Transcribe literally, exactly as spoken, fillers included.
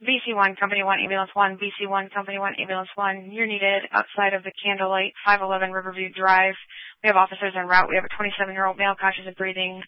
V C one, Company one, Ambulance one, V C one, Company one, Ambulance one. You're needed outside of the Candlelight, five eleven Riverview Drive. We have officers en route. We have a twenty-seven-year-old male conscious of breathing,